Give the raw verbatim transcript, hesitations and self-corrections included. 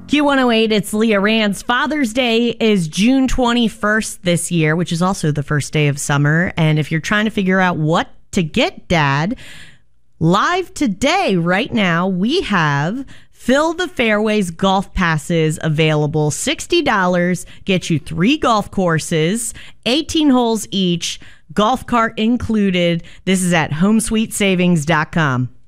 Q one oh eight, it's Leah Rance. Father's Day is June twenty-first this year, which is also the first day of summer. And if you're trying to figure out what to get Dad, live today, right now, we have Fill the Fairways golf passes available. sixty dollars, get you three golf courses, eighteen holes each, golf cart included. This is at home sweet savings dot com.